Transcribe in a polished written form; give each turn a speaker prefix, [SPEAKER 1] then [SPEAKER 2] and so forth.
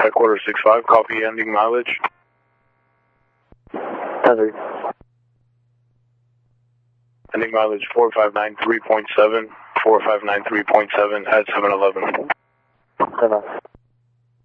[SPEAKER 1] headquarters 65, copy ending mileage.
[SPEAKER 2] 10-3.
[SPEAKER 1] Ending mileage 4593.7, 4593.7 at 711.
[SPEAKER 2] 10-9.